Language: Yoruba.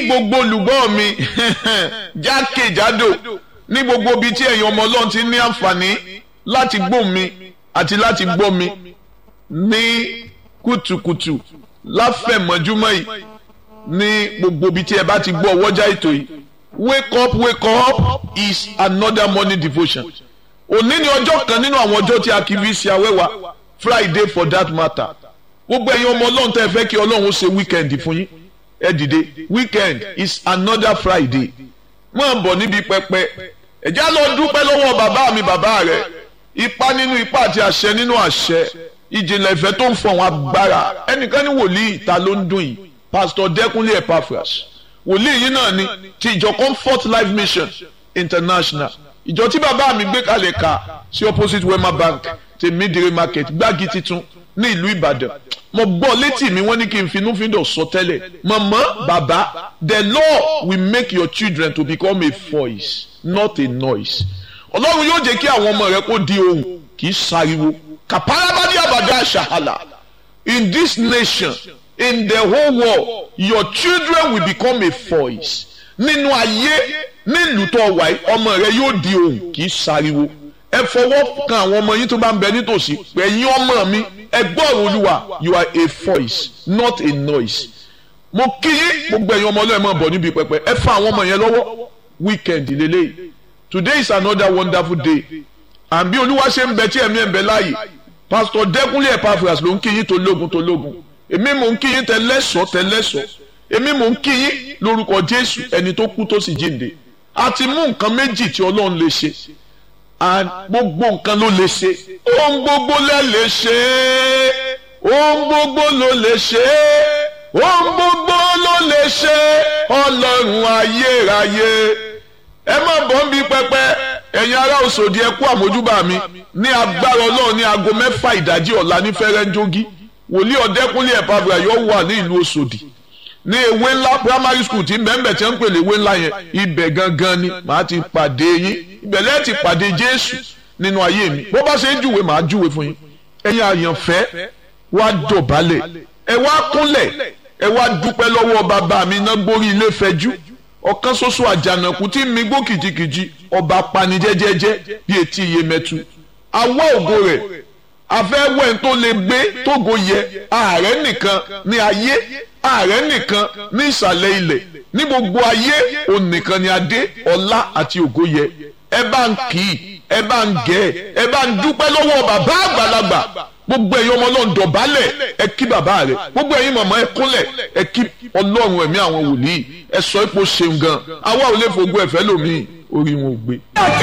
gbogbo olùgbọ́ mi jákèjádò ní gbogbo ibi tí ẹ̀yin ọmọ Ọlọ́run ti ní àǹfààní láti gbọ́ mi àti láti gbọ́ mi ní kùtùkùtù láfẹ̀mọ́júmọ́ yìí ní gbogbo ibi tí ẹ bá ti gbọ́ ọwọ́jà ètò yìí wake up is another morning devotion. Òní ni ọjọ́ kan nínú àwọn ọjọ́ tí a kì í fi ṣe awẹ́wà Friday for that matter. Gbogbo ẹ̀yin ọmọ Ọlọ́run tẹ́ ẹ fẹ́ kí Ọlọ́run ó ṣe weekend fún yín ẹ dìde. Weekend is another Friday. Máa bọ̀ níbi pẹpẹ ẹ̀já lọ dúpẹ́ lọ́wọ́ bàbá mi bàbá rẹ̀ ipa nínú ipa àti àṣẹ nínú àṣẹ ìjìnlẹ̀ ìfẹ́ tó ń fọ àwọn agbára ẹnìkan ní wòlíì ta ló ń dùn yìí Pastor Dẹ́kunlé Epaphras wòlíì yìí náà ni ti ìjọ Comfort Life Mission International ìjọ tí bàbá mi gbé kalẹ̀ ká sí opposite Wema Bank ti Midire Market gbági titun ní ìlú Ìbàdàn mo gbọ́ létí mi wọ́n ní kí n finúfíndọ̀ sọ tẹ́lẹ̀ mọ̀mọ́ bàbá the Lord will make your children to become a voice not a noise. Ọlọ́run yóò jẹ́ kí àwọn ọmọ rẹ kó di ohùn kì í sáriwo kàpárábádé àbàdá àṣàhàlà in this nation in the whole world your children will become a voice nínú ayé nílùú tó wà yìí ọmọ rẹ yóò di ohùn kì í sáriwo ẹ fọwọ́ kan àwọn ọmọ yín tó bá ń bẹ nítòsí ẹ̀yin ọmọ mi ẹ gbọ́ Olúwa you are a voice not a noise. Mo kí yín gbogbo ẹ̀yin ọmọ Ọlọ́run máa bọ̀ níbi pẹpẹ ẹ fa àwọn ọmọ yẹn lọ́wọ́ weekend lélẹ́yìí. Today is another wonderful day. And bí Olúwa ṣe ń bẹ tí ẹ̀mí ẹ̀ ń bẹ láàyè Pastor Dẹ́kunlé Epaphras ló ń kí yín tológun èmi mò ń kí yín tẹlẹ́sọ̀ èmi mò ń kí yín lórúkọ Jésù ẹni tó kú tó sì jíǹde. A ti mú nǹkan méjì tí Ọlọ́run lè ṣe and gbogbo nǹkan ló lè ṣe ohun gbogbo lè ṣe ohun gbogbo ló lè ṣe ohun gbogbo ló lè ṣe Ọlọ́run ayérayé. Ẹ má bọ̀ ń bí pẹpẹ ẹ̀yin ará Òṣòdì ẹ kú àmójúbà mi ní agbára Ọlọ́run ní aago 6 ìdájí ọ̀la ní Fẹ́rẹ́ńjógí wòlíì Ọ̀dẹ́kúnlé Epaphras yóò wà ní ìlú Òṣòdì ní ewé ńlá primary school tí mbẹ́mbẹ́ tí wọ́n ń pèlè ewé ńlá yẹn ibẹ̀ gangan ni màá ti pàdé yín ibẹ̀ lẹ́ẹ̀ ti pàdé Jésù nínú ayé mi bó bá ṣe ń júwe màá júwe fún yín. Ẹ̀yin àyànfẹ́ wá dọ̀bálẹ̀ ẹ wá kúnlẹ̀ ẹ wá dúpẹ́ lọ́wọ́ bàbá mi náà gbórí ilé fẹjú ọ̀kan ṣoṣo àjànàkú tí mi gbó kìjikìji ọba pani jẹ́jẹ́jẹ́ bí etí iye mẹ́tu awọ́ ògo rẹ̀ afẹ́wẹ́ tó lè gbé tógo yẹ ààrẹ nìkan ní ayé ààrẹ nìkan ní ìsàlẹ̀ ilẹ̀ ní gbogbo ayé òun nìkan ni adé ọlá àti ògo yẹ ẹ bá ń kì í ẹ bá ń gẹ̀ ẹ bá ń dúpẹ́ lọ́wọ́ bàbá àgbàlagbà gbogbo ẹ̀yin ọmọ Ọlọ́run dọ̀bálẹ̀ ẹ kí bàbá rẹ̀ gbogbo ẹ̀yin màmá ẹ kúnlẹ̀ ẹ kí Ọlọ́run ẹ̀mí àwọn wòlíì ẹ sọ ipò ṣeun gan àwa ò lè fògo ẹ̀fẹ́ lómi orí wọn ò gbé.